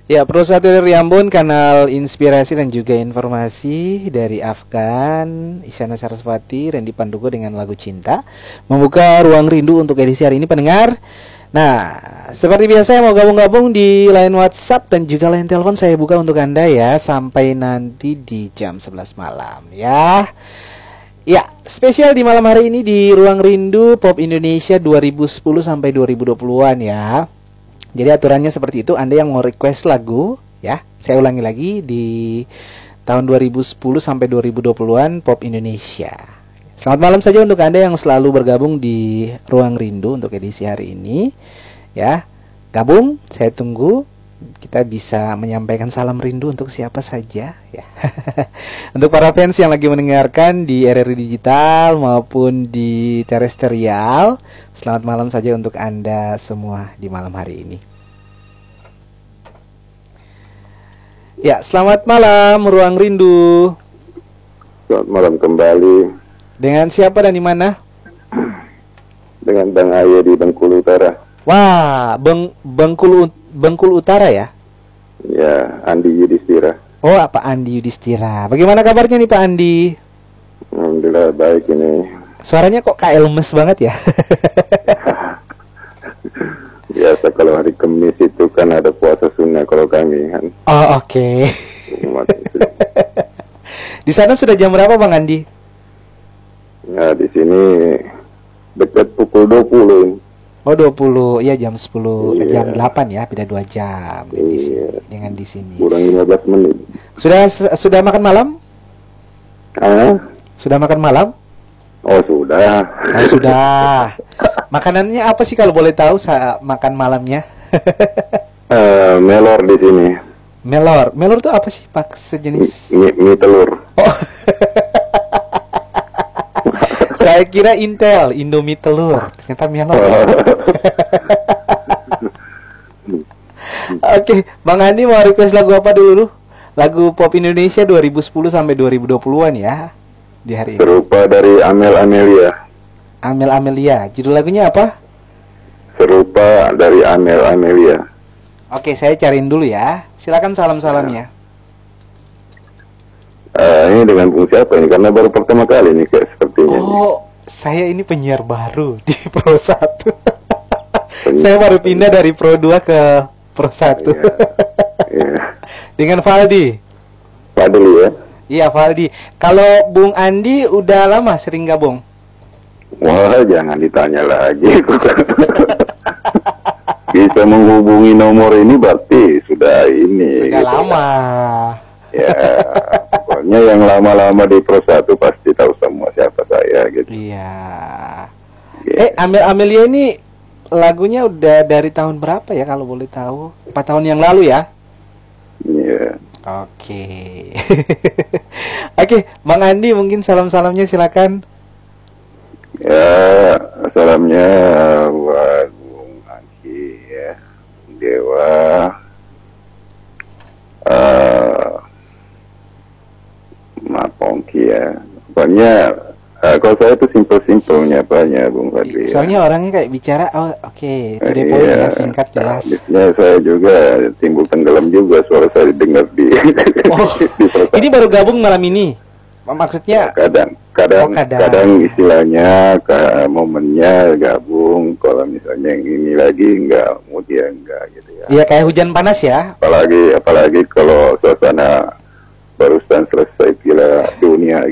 Ya, Pro 1 dari Ambon, kanal inspirasi dan juga informasi dari Afgan, Isyana Saraswati, Randy Pandugo dengan lagu Cinta membuka ruang rindu untuk edisi hari ini pendengar. Nah, seperti biasa yang mau gabung-gabung di line WhatsApp dan juga line telepon saya buka untuk Anda ya sampai nanti di jam 11 malam ya. Ya, spesial di malam hari ini di Ruang Rindu Pop Indonesia 2010 sampai 2020-an ya. Jadi aturannya seperti itu, Anda yang mau request lagu ya, saya ulangi lagi di tahun 2010 sampai 2020-an Pop Indonesia. Selamat malam saja untuk Anda yang selalu bergabung di Ruang Rindu untuk edisi hari ini ya. Gabung, saya tunggu. Kita bisa menyampaikan salam rindu untuk siapa saja ya. Untuk para fans yang lagi mendengarkan di RRI Digital maupun di terestrial, selamat malam saja untuk Anda semua di malam hari ini. Ya, selamat malam Ruang Rindu. Selamat malam kembali. Dengan siapa dan di mana? Dengan Bang Aye di Bengkulu Utara. Wah, Bengkulu Utara ya? Ya, Andi Yudhistira. Oh, Pak Andi Yudhistira. Bagaimana kabarnya nih Pak Andi? Alhamdulillah baik ini. Suaranya kok kayak lemes banget ya? Biasa kalau hari Kamis itu kan ada puasa sunnah kalau kami kan. Oh, oke. Di sana sudah jam berapa Bang Andi? Nah, di sini dekat pukul 20. Oh, 20. Ya, jam 10, Iya. jam 8 ya, beda 2 jam di sini, Iya. dengan di sini. Kurang 15 menit. Sudah makan malam? Ah? Sudah makan malam? Oh, sudah. Oh, sudah. Makanannya apa sih kalau boleh tahu makan malamnya? Melor di sini. Melor. Melor itu apa sih, Pak? Sejenis Mie telur. Oh. Saya kira Intel, Indomie telur. Ternyata melor. Oke, Bang Andi mau request lagu apa dulu? Lagu Pop Indonesia 2010 sampai 2020-an ya di hari ini. Serupa dari Amel Amelia. Amel Amelia. Judul lagunya apa? Serupa dari Amel Amelia. Oke, saya cariin dulu ya. Silakan salam-salamnya. Ini dengan Bung siapa ini? Karena baru pertama kali nih kayak sepertinya. Oh, saya ini penyiar baru di Pro 1. Saya baru pindah dari Pro 2 ke Pro 1. Iya. Dengan Valdi. Padahal ya. Iya, Valdi. Kalau Bung Andi udah lama sering gabung? Wah, jangan ditanya lagi. Bisa menghubungi nomor ini berarti sudah ini. Sudah gitu lama. Ya, pokoknya yang lama-lama di Pro 1 pasti tahu semua siapa saya gitu. Iya. Ya. Amelia ini lagunya udah dari tahun berapa ya kalau boleh tahu? 4 tahun yang lalu ya? Iya. Oke. Oke, Bang Andi mungkin salam-salamnya silakan. Ya, salamnya buat Bung Angki ya, Dewa, Mapongki ya. Pokoknya kalau saya itu simpel-simpelnya banyak Bung Fadli. Soalnya orangnya kayak bicara, oh oke, to the point ya, singkat jelas. Habisnya saya juga timbul tenggelam juga suara saya didengar di. Oh, di ini baru gabung malam ini. Maksudnya kadang istilahnya momennya gabung, kalau misalnya yang ini lagi enggak, kemudian enggak gitu ya. Iya, kayak hujan panas ya. Apalagi kalau suasana barusan selesai Piala Dunia